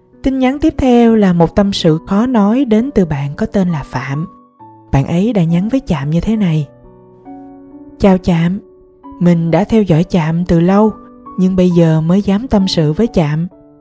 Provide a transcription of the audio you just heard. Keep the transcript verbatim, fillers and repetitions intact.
Tin nhắn tiếp theo là một tâm sự khó nói đến từ bạn có tên là Phạm. Bạn ấy đã nhắn với Chạm như thế này: Chào Chạm, mình đã theo dõi Chạm từ lâu, nhưng bây giờ mới dám tâm sự với Chạm.